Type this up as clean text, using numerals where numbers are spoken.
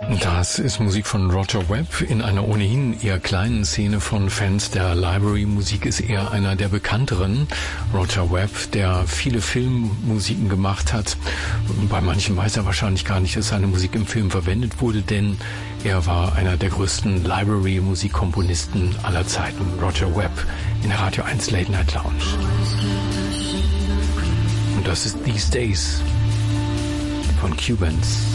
Das ist Musik von Roger Webb in einer ohnehin eher kleinen Szene von Fans der Library-Musik, ist eher einer der bekannteren. Roger Webb, der viele Filmmusiken gemacht hat. Bei manchen weiß er wahrscheinlich gar nicht, dass seine Musik im Film verwendet wurde, denn er war einer der größten Library-Musikkomponisten aller Zeiten. Roger Webb in der Radio 1 Late Night Lounge. Und das ist These Days von Cubans.